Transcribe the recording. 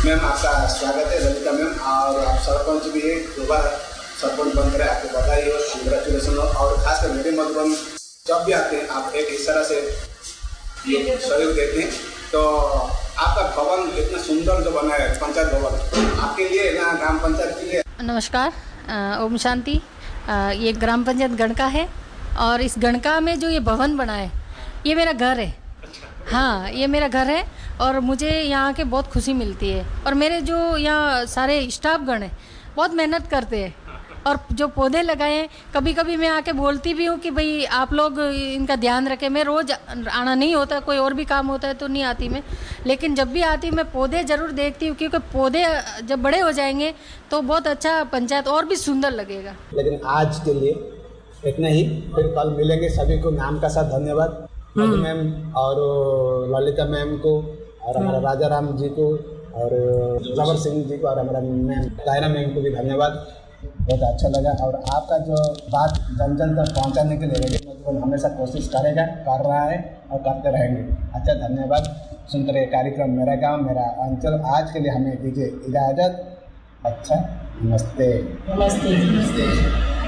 Ma'am आपका स्वागत है, ललिता मैम। और आप सरपंच भी है, दोबारा सरपंच बनकर आपको बधाई हो, कंग्रेचुलेसन हो। और खासकर मेरे मधुबन जब भी आते हैं आप एक इस तरह से सहयोग देते हैं। तो आपका भवन इतना सुंदर जो बना है, पंचायत भवन, आपके लिए ना ग्राम पंचायत के लिए। नमस्कार, ओम शांति। ये ग्राम पंचायत गणका है और इस गणका में जो ये भवन बना है ये मेरा घर है। हाँ, ये मेरा घर है और मुझे यहाँ के बहुत खुशी मिलती है। और मेरे जो यहाँ सारे स्टाफगण हैं बहुत मेहनत करते हैं और जो पौधे लगाए हैं, कभी कभी मैं आके बोलती भी हूँ कि भाई आप लोग इनका ध्यान रखें। मैं रोज़ आना नहीं होता, कोई और भी काम होता है तो नहीं आती मैं, लेकिन जब भी आती हूँ मैं पौधे ज़रूर देखती हूँ, क्योंकि पौधे जब बड़े हो जाएंगे तो बहुत अच्छा पंचायत और भी सुंदर लगेगा। लेकिन आज के लिए इतना ही, फिर कल मिलेंगे। सभी को नाम का साथ धन्यवाद, मधु मैम और ललिता मैम को, और हमारा राजा राम जी को, और जबर सिंह जी को, और हमारा मैम तायरा मैम को भी धन्यवाद। बहुत अच्छा लगा। और आपका जो बात जन जन तक पहुँचाने के लिए रेडियो हमेशा कोशिश करेगा, कर रहा है और करते रहेंगे। अच्छा, धन्यवाद। सुनते रहिए कार्यक्रम मेरा गाँव मेरा अंचल। आज के लिए हमें दीजिए इजाज़त। अच्छा, नमस्ते। नमस्ते।